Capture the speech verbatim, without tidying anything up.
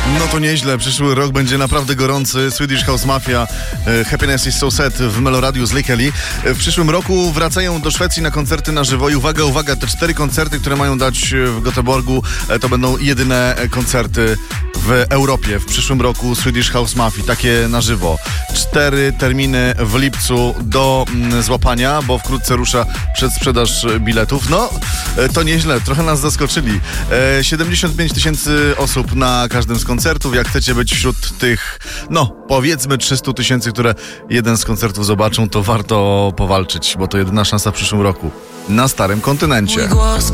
No to nieźle, przyszły rok będzie naprawdę gorący. Swedish House Mafia, e, Happiness is so sad w Meloradiu z Lekeli. E, w przyszłym roku wracają do Szwecji na koncerty na żywo i uwaga, uwaga, te cztery koncerty, które mają dać w Göteborgu, e, to będą jedyne koncerty w Europie w przyszłym roku Swedish House Mafia, takie na żywo. Cztery terminy w lipcu do mm, złapania, bo wkrótce rusza przedsprzedaż biletów. No, e, to nieźle, trochę nas zaskoczyli. E, siedemdziesiąt pięć tysięcy osób na każdym z koncertów. Jak chcecie być wśród tych, no, powiedzmy trzysta tysięcy, które jeden z koncertów zobaczą, to warto powalczyć, bo to jedyna szansa w przyszłym roku na starym kontynencie.